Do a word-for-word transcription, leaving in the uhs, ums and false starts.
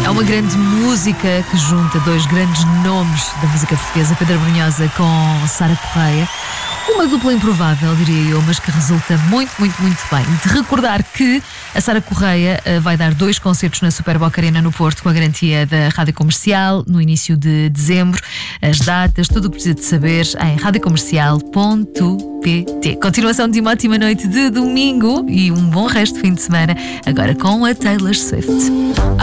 É uma grande música que junta dois grandes nomes da música portuguesa, Pedro Brunhosa com Sara Correia. Uma dupla improvável, diria eu, mas que resulta muito, muito, muito bem. De recordar que a Sara Correia uh, vai dar dois concertos na Super Boca Arena no Porto, com a garantia da Rádio Comercial, no início de dezembro. As datas, tudo o que precisa de saber em rádio comercial ponto pt. Continuação de uma ótima noite de domingo e um bom resto de fim de semana, agora com a Taylor Swift.